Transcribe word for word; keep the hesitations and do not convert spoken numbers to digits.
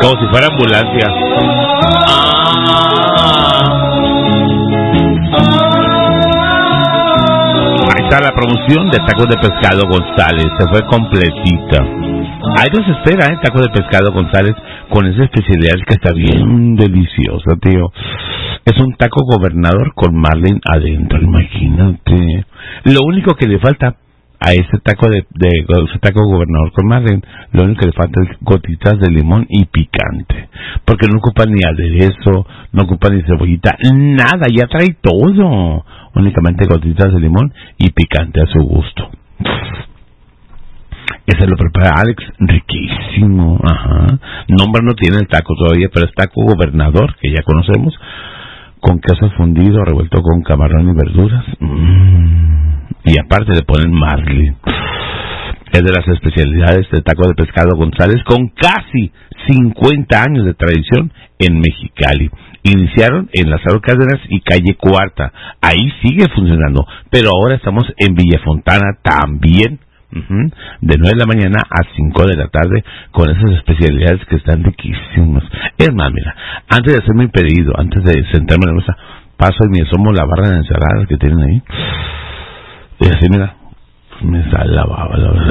Como si fuera ambulancia. Ahí está la promoción de tacos de pescado González. Se fue completita. Ahí nos espera, ¿eh? Tacos de pescado González con esa especialidad que está bien deliciosa, tío. Es un taco gobernador con marlin adentro, imagínate. Lo único que le falta a ese taco de, de ese taco gobernador con marlin, lo único que le falta es gotitas de limón y picante, porque no ocupa ni aderezo, no ocupa ni cebollita, nada, ya trae todo, únicamente gotitas de limón y picante a su gusto. Ese lo prepara Alex, riquísimo, ajá. Nombre no tiene el taco todavía, pero es taco gobernador, que ya conocemos, con queso fundido, revuelto con camarón y verduras. Mm. Y aparte le ponen marlin. Es de las especialidades de taco de pescado González, con casi cincuenta años de tradición en Mexicali. Iniciaron en Lázaro Cárdenas y Calle Cuarta. Ahí sigue funcionando, pero ahora estamos en Villa Fontana también. Uh-huh. De nueve de la mañana a cinco de la tarde con esas especialidades que están riquísimas. Es más, mira, antes de hacer mi pedido, antes de sentarme en la mesa, paso y me asomo la barra de ensaladas que tienen ahí. Y así, mira, me sale la baba, la verdad.